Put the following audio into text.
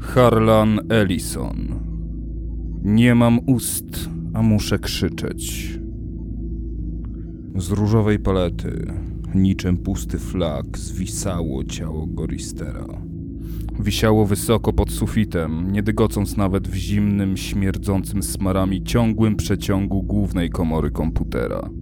Harlan Ellison. Nie mam ust, a muszę krzyczeć. Z różowej palety, niczym pusty flag, zwisało ciało Goristera. Wisiało wysoko pod sufitem, nie dygocąc nawet w zimnym, śmierdzącym smarami ciągłym przeciągu głównej komory komputera.